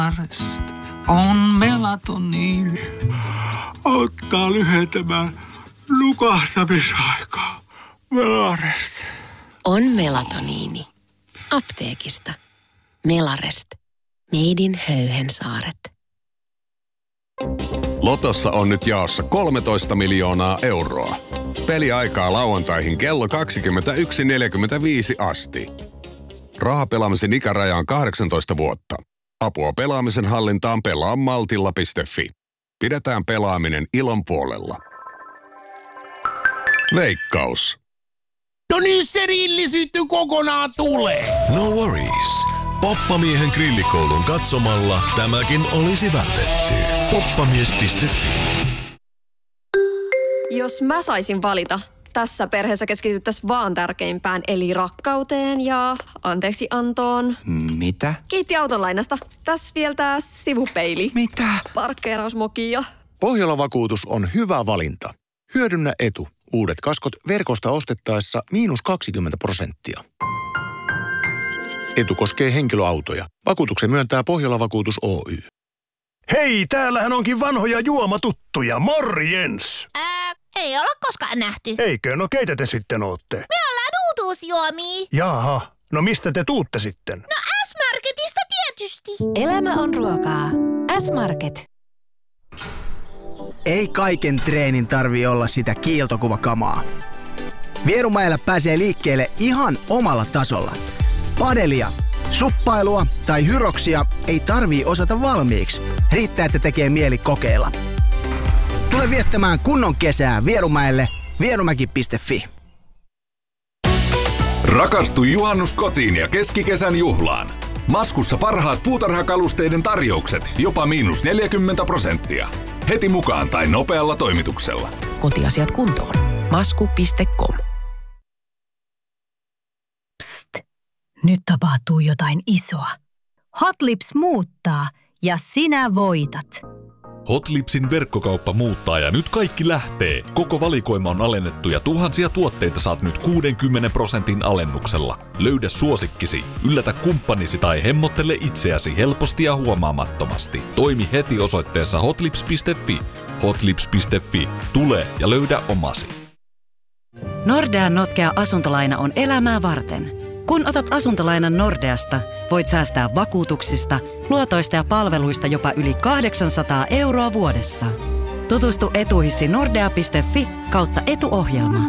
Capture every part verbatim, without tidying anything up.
On melatoniini. Auttaa lyhentämään nukahtamisaikaa. Melarest. On melatoniini. Apteekista. Melarest. Made in Höyhensaaret. Lotossa on nyt jaossa kolmetoista miljoonaa euroa. Peliaikaa lauantaihin kello kaksikymmentäyksi neljäkymmentäviisi asti. Rahapelaamisen ikäraja on kahdeksantoista vuotta. Apua pelaamisen hallintaan pelaa maltilla piste fi. Pidetään pelaaminen ilon puolella. Veikkaus. No niin, se rillisyytty kokonaan tulee. No worries. Poppamiehen grillikoulun katsomalla tämäkin olisi vältetty. poppamies piste fi. Jos mä saisin valita, tässä perheessä keskityttäisiin vaan tärkeimpään, eli rakkauteen ja anteeksi antoon. Mitä? Kiitti autonlainasta. Tässä vielä tää sivupeili. Mitä? Parkkeerausmoki ja... Pohjola-vakuutus on hyvä valinta. Hyödynnä etu. Uudet kaskot verkosta ostettaessa miinus kaksikymmentä prosenttia. Etu koskee henkilöautoja. Vakuutuksen myöntää Pohjola-vakuutus Oy. Hei, täällähän onkin vanhoja juomatuttuja. Morjens! Ää, ei olla koskaan nähty. Eikö? No keitä te sitten ootte? Me ollaan uutuusjuomia. Jaha, no mistä te tuutte sitten? No S-Marketista tietysti. Elämä on ruokaa. S-Market. Ei kaiken treenin tarvii olla sitä kiiltokuvakamaa. Vierumäellä pääsee liikkeelle ihan omalla tasolla. Padelia, suppailua tai hyroksia ei tarvii osata valmiiksi. Riittää, että tekee mieli kokeilla. Tule viettämään kunnon kesää Vierumäelle vierumäki piste fi. Rakastu juhannuskotiin ja keskikesän juhlaan. Maskussa parhaat puutarhakalusteiden tarjoukset, jopa miinus neljäkymmentä prosenttia. Heti mukaan tai nopealla toimituksella. Kotiasiat kuntoon. masku piste com. Psst. Nyt tapahtuu jotain isoa. Hot Lips muuttaa ja sinä voitat. Hotlipsin verkkokauppa muuttaa ja nyt kaikki lähtee. Koko valikoima on alennettu ja tuhansia tuotteita saat nyt kuudenkymmenen prosentin alennuksella. Löydä suosikkisi, yllätä kumppanisi tai hemmottele itseäsi helposti ja huomaamattomasti. Toimi heti osoitteessa hotlips piste fi. hotlips piste fi. Tule ja löydä omasi. Nordean notkea asuntolaina on elämää varten. Kun otat asuntolainan Nordeasta, voit säästää vakuutuksista, luotoista ja palveluista jopa yli kahdeksansataa euroa vuodessa. Tutustu etuihisi nordea piste fi kautta etuohjelma.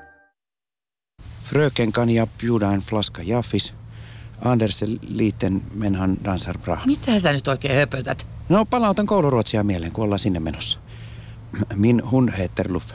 Fröken kan jag bjuda en flaska Jaffis? Anders liten men han dansar bra. Mitä sä nyt oikein höpötät? No palautan kouluruotsia mieleen, kun ollaan sinne menossa. Min hund heter Luff.